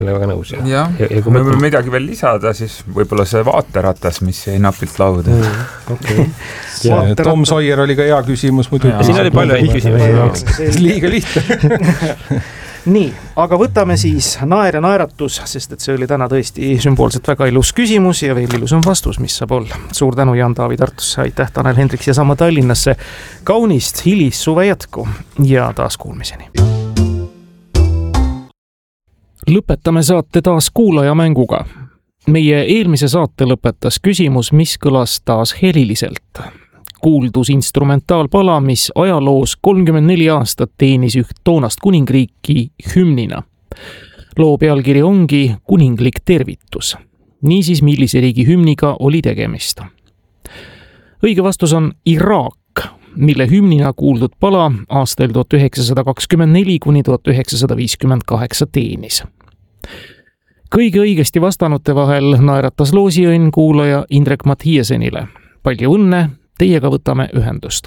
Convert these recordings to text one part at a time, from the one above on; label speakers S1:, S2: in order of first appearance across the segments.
S1: väga nõus.
S2: Ja kui me võime midagi veel lisada, siis võib-olla see vaateratas, mis jäi napilt lauda.
S3: Okay. Tom Sawyer oli ka hea küsimus muidu.
S1: Siin oli palju häid küsimusi.
S3: Liiga lihtne.
S4: Nii, aga võtame siis naer ja naeratus, sest et see oli täna tõesti sümboolselt väga ilus küsimus ja veel ilusam vastus, mis saab olla. Suur tänu Jan-Taavi Tartusse, aitäh Tanel Hendriks ja sama Tallinnasse. Kaunist hilissuve jätku ja taas kuulmiseni. Lõpetame saate taas kuulaja mänguga. Meie eelmise saate lõpetas küsimus, mis kõlas taas heliliselt. Kuuldus instrumentaalpala, mis ajaloos 34 aastat teenis üht toonast kuningriiki hümnina. Loo pealkiri ongi Kuninglik tervitus. Niisiis, millise riigi hümniga oli tegemist? Õige vastus on Iraak, mille hümnina kuuldud pala aastail 1924 kuni 1958 teenis. Kõige õigesti vastanute vahel naeratas loosiõnn kuulaja Indrek Mathiasenile. Palju õnne! Teiega võtame ühendust.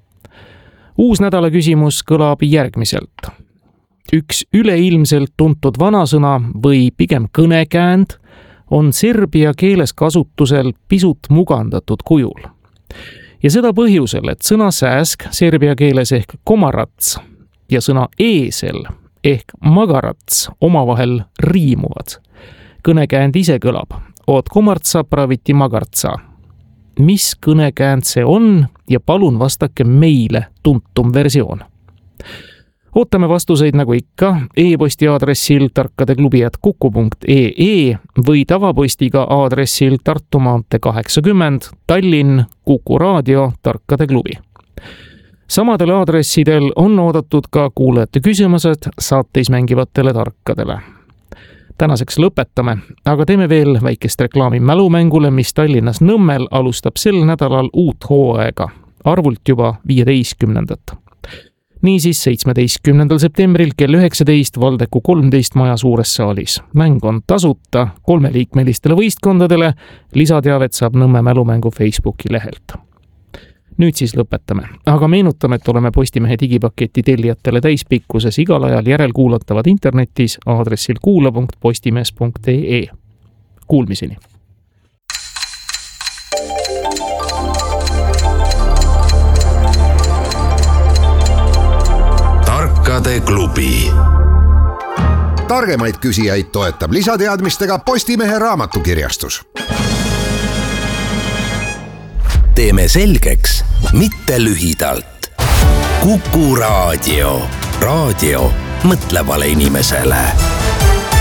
S4: Uus nädala küsimus kõlab järgmiselt. Üks üleilmselt tuntud vanasõna või pigem kõnekäänd on serbia keeles kasutusel pisut mugandatud kujul. Ja seda põhjusel, et sõna sääsk serbia keeles ehk komarats ja sõna eesel ehk magarats omavahel riimuvad. Kõnekäänd ise kõlab. Oot komartsa praviti magartsa. Mis kõnekäänd see on ja palun vastake meile tuntum versioon. Ootame vastuseid nagu ikka e-posti aadressil tarkadeklubi@kuku.ee või tavapostiga aadressil Tartu maantee 80 Tallinn Kuku Raadio Tarkade Klubi. Samadel aadressidel on oodatud ka kuulajate küsimused saateis mängivatele tarkadele. Tänaseks lõpetame, aga teeme veel väikest reklaami mälumängule, mis Tallinnas Nõmmel alustab sel nädalal uut hooaega, arvult juba 15. Niisiis 17. septembril kell 19 Valdeku 13 maja suures saalis. Mäng on tasuta 3-liikmelistele võistkondadele, lisateavet saab Nõmme mälumängu Facebooki lehelt. Nüüd siis lõpetame, aga meenutame, et oleme Postimehe digipaketi tellijatele täispikkuses igal ajal järelkuulatavad internetis aadressil kuula.postimees.ee. Kuulmiseni!
S5: Tarkade klubi. Targemaid küsijaid toetab lisateadmistega Postimehe raamatukirjastus. Teeme selgeks, mitte lühidalt. Kuku Raadio. Raadio mõtlevale inimesele.